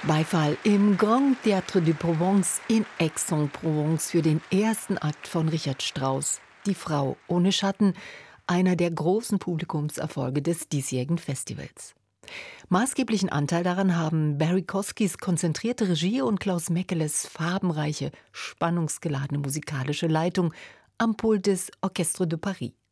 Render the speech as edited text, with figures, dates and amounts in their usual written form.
Beifall im Grand Théâtre de Provence in Aix-en-Provence für den ersten Akt von Richard Strauss, Die Frau ohne Schatten, einer der großen Publikumserfolge des diesjährigen Festivals. Maßgeblichen Anteil daran haben Barry Kosky's konzentrierte Regie und Klaus Meckeles farbenreiche, spannungsgeladene musikalische Leitung am Pult des Orchestre de Paris.